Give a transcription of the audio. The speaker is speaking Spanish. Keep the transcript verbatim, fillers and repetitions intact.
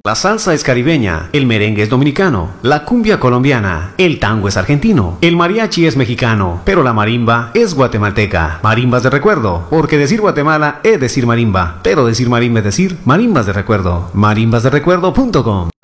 La salsa es caribeña, el merengue es dominicano, la cumbia colombiana, el tango es argentino, el mariachi es mexicano, pero la marimba es guatemalteca. Marimbas de recuerdo, porque decir Guatemala es decir marimba, pero decir marimba es decir marimbas de recuerdo. marimbas de recuerdo punto com